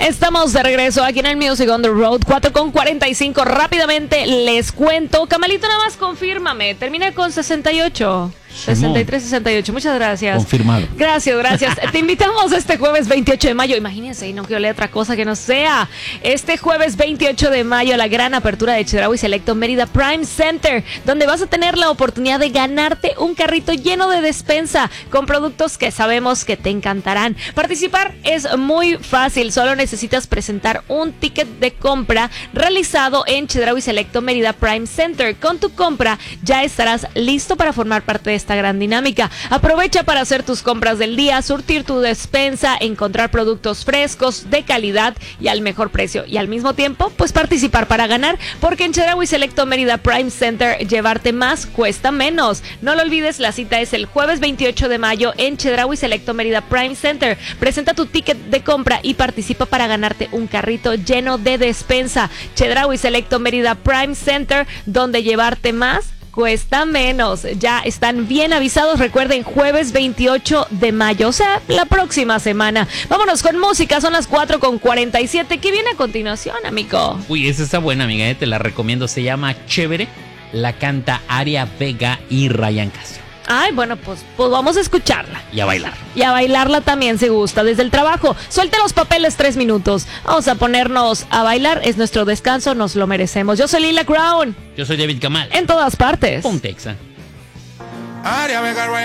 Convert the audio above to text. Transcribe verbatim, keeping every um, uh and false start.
Estamos de regreso aquí en el Music on the Road, cuatro con cuarenta y cinco. Rápidamente les cuento. Camalito, nada más confírmame. Termina con sesenta y ocho. sesenta y tres, sesenta y ocho. Muchas gracias. Confirmado. Gracias, gracias. Te invitamos este jueves veintiocho de mayo. Imagínense, y no quiero leer otra cosa que no sea. Este jueves veintiocho de mayo, la gran apertura de Chedraui Selecto Mérida Prime Center, donde vas a tener la oportunidad de ganarte un carrito lleno de despensa con productos que sabemos que te encantarán. Participar es muy fácil. Solo necesitas presentar un ticket de compra realizado en Chedraui Selecto Mérida Prime Center. Con tu compra ya estarás listo para formar parte de esta gran dinámica. Aprovecha para hacer tus compras del día, surtir tu despensa, encontrar productos frescos, de calidad y al mejor precio. Y al mismo tiempo, pues participar para ganar, porque en Chedraui Selecto Mérida Prime Center llevarte más cuesta menos. No lo olvides, la cita es el jueves veintiocho de mayo en Chedraui Selecto Mérida Prime Center. Presenta tu ticket de compra y participa para ganarte un carrito lleno de despensa. Chedraui Selecto Mérida Prime Center, donde llevarte más cuesta menos. Ya están bien avisados. Recuerden, jueves veintiocho de mayo, o sea, la próxima semana. Vámonos con música, son las cuatro con cuarenta y siete. ¿Qué viene a continuación, amigo? Uy, esa está buena, amiga, eh, te la recomiendo. Se llama Chévere. La canta Aria Vega y Ryan Castro. Ay, bueno, pues, pues vamos a escucharla. Y a bailar. Y a bailarla también se gusta. Desde el trabajo, suelte los papeles tres minutos. Vamos a ponernos a bailar. Es nuestro descanso, nos lo merecemos. Yo soy Lila Crown. Yo soy David Kamal. En todas partes. Pontexa. Aria Vega, Ryan